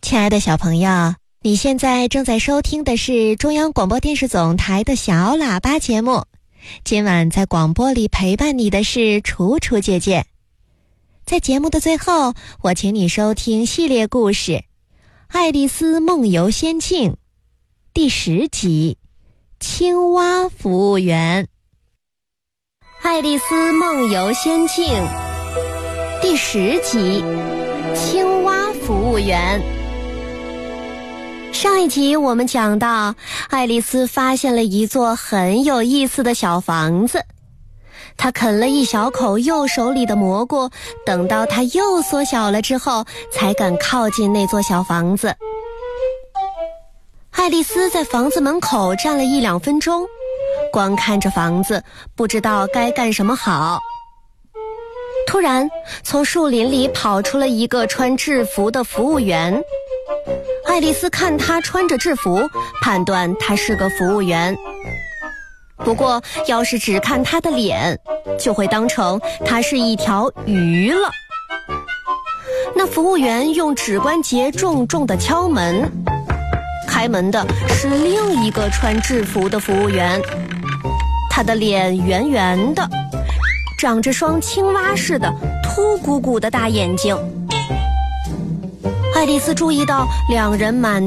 亲爱的小朋友，你现在正在收听的是中央广播电视总台的小喇叭节目。今晚在广播里陪伴你的是楚楚姐姐。在节目的最后，我请你收听系列故事《爱丽丝梦游仙境》第10集《青蛙服务员》。爱丽丝梦游仙境第10集《青蛙服务员》。上一集我们讲到，爱丽丝发现了一座很有意思的小房子。她啃了一小口右手里的蘑菇，等到它又缩小了之后，才敢靠近那座小房子。爱丽丝在房子门口站了1-2分钟，光看着房子，不知道该干什么好。突然，从树林里跑出了一个穿制服的服务员。爱丽丝看他穿着制服，判断他是个服务员。不过，要是只看他的脸，就会当成他是一条鱼了。那服务员用指关节重重地敲门，开门的是另一个穿制服的服务员。他的脸圆圆的，长着双青蛙似的凸鼓鼓的大眼睛。爱丽丝注意到两人满